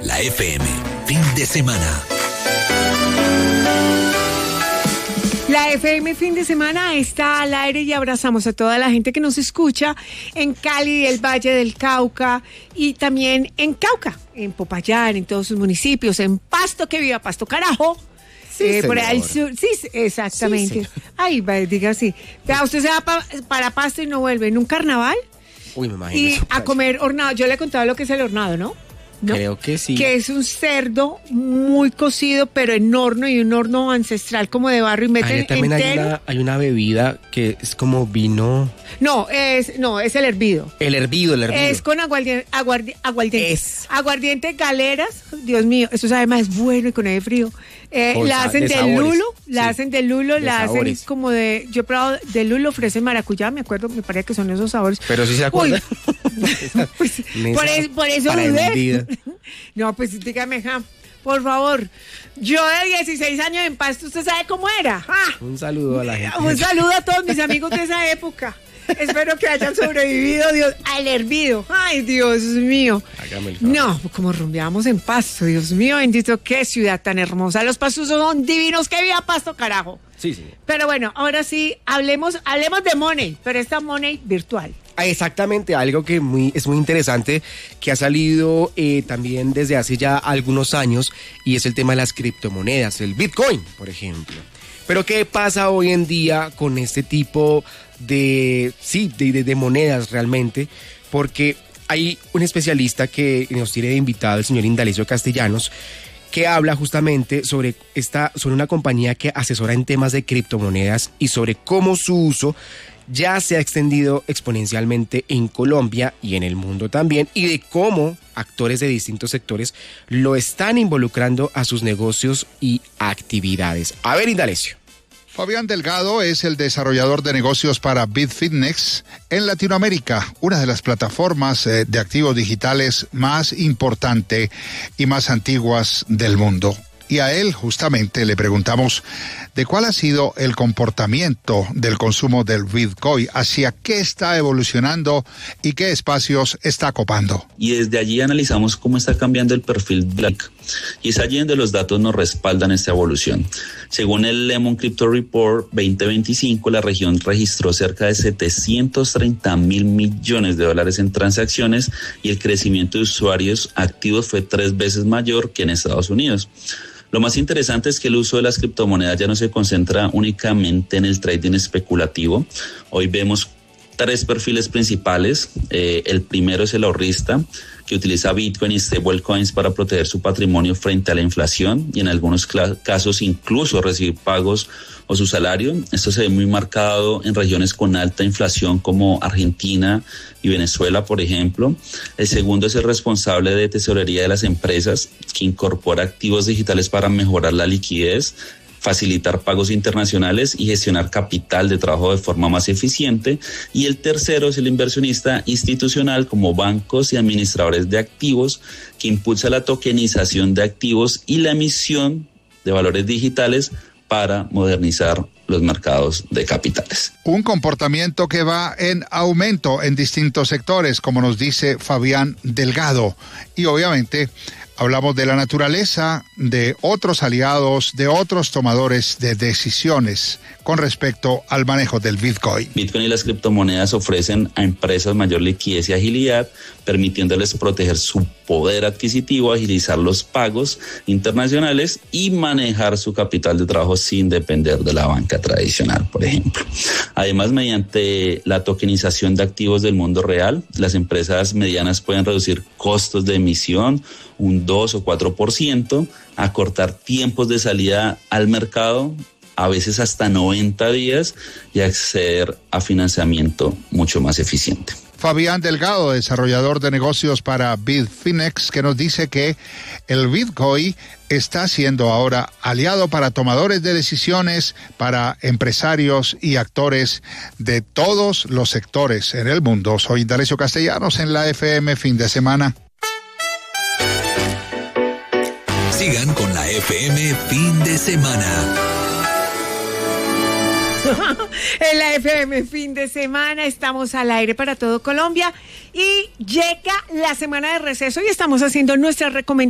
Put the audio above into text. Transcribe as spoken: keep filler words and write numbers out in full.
La F M, fin de semana. La F M fin de semana está al aire y abrazamos a toda la gente que nos escucha en Cali, el Valle del Cauca y también en Cauca, en Popayán, en todos sus municipios, en Pasto, que viva Pasto, carajo. Sí, eh, por ahí al señora. sur, sí, exactamente. Sí, Ay, va, diga así. Vea, usted se va pa- para Pasto y no vuelve en un carnaval Uy, me imagino. y eso, a comer hornado. Yo le he contado lo que es el hornado, ¿no? ¿No? Creo que sí. Que es un cerdo muy cocido, pero en horno, y un horno ancestral como de barro y meten Ahí también hay entero. una, hay una bebida que es como vino. No, es no, es el hervido. El hervido, el hervido. Es con aguardiente, aguardi- aguardiente. Es. Aguardiente galeras, Dios mío, eso sabe más bueno y con el frío. Eh, Con la sa- hacen de de, sabores. lulo, la Sí. hacen de lulo, De la sabores. hacen como de, yo he probado de lulo, ofrecen maracuyá, me acuerdo, me parece que son esos sabores. Pero sí se acuerda. Pues, Mesa por, es- por eso dudé. prendida. No, pues dígame, ja, por favor. Yo de dieciséis años en Pasto, ¿usted sabe cómo era? ¡Ah! Un saludo a la gente. Un saludo a todos mis amigos de esa época. Espero que hayan sobrevivido, Dios, al hervido. Ay, Dios mío. Hágame el favor. No, como rumbeamos en Pasto, Dios mío, bendito, qué ciudad tan hermosa. Los pastos son divinos, que viva Pasto, carajo. Sí, sí. Pero bueno, ahora sí, hablemos, hablemos de money, pero esta money virtual. Ah, exactamente, algo que muy, es muy interesante, que ha salido eh, también desde hace ya algunos años, y es el tema de las criptomonedas, el Bitcoin, por ejemplo. Pero ¿qué pasa hoy en día con este tipo de, sí, de, de, de monedas realmente? Porque hay un especialista que nos tiene de invitado, el señor Indalecio Castellanos, que habla justamente sobre esta, sobre una compañía que asesora en temas de criptomonedas y sobre cómo su uso ya se ha extendido exponencialmente en Colombia y en el mundo también, y de cómo actores de distintos sectores lo están involucrando a sus negocios y actividades. A ver, Indalecio. Fabián Delgado es el desarrollador de negocios para BitFitnex en Latinoamérica, una de las plataformas eh, de activos digitales más importante y más antiguas del mundo. Y a él justamente le preguntamos de cuál ha sido el comportamiento del consumo del Bitcoin, hacia qué está evolucionando y qué espacios está copando. Y desde allí analizamos cómo está cambiando el perfil Black. Y es allí donde los datos nos respaldan esta evolución. Según el Lemon Crypto Report veinte veinticinco, la región registró cerca de setecientos treinta mil millones de dólares en transacciones y el crecimiento de usuarios activos fue tres veces mayor que en Estados Unidos. Lo más interesante es que el uso de las criptomonedas ya no se concentra únicamente en el trading especulativo. Hoy vemos tres perfiles principales. Eh, el primero es el ahorrista, que utiliza Bitcoin y stablecoins para proteger su patrimonio frente a la inflación y en algunos cl- casos incluso recibir pagos o su salario. Esto se ve muy marcado en regiones con alta inflación como Argentina y Venezuela, por ejemplo. El segundo es el responsable de tesorería de las empresas, que incorpora activos digitales para mejorar la liquidez, facilitar pagos internacionales y gestionar capital de trabajo de forma más eficiente. Y el tercero es el inversionista institucional, como bancos y administradores de activos, que impulsa la tokenización de activos y la emisión de valores digitales para modernizar los mercados de capitales. Un comportamiento que va en aumento en distintos sectores, como nos dice Fabián Delgado. Y obviamente hablamos de la naturaleza, de otros aliados, de otros tomadores de decisiones con respecto al manejo del Bitcoin. Bitcoin y las criptomonedas ofrecen a empresas mayor liquidez y agilidad, permitiéndoles proteger su poder adquisitivo, agilizar los pagos internacionales y manejar su capital de trabajo sin depender de la banca tradicional, por ejemplo. Además, mediante la tokenización de activos del mundo real, las empresas medianas pueden reducir costos de emisión un dos o cuatro por ciento, acortar tiempos de salida al mercado, a veces hasta noventa días, y acceder a financiamiento mucho más eficiente. Fabián Delgado, desarrollador de negocios para BitFitnex, que nos dice que el Bitcoin está siendo ahora aliado para tomadores de decisiones, para empresarios y actores de todos los sectores en el mundo. Soy Indalecio Castellanos en la F M Fin de Semana. Sigan con la F M Fin de Semana. En la F M fin de semana estamos al aire para todo Colombia y llega la semana de receso y estamos haciendo nuestras recomendaciones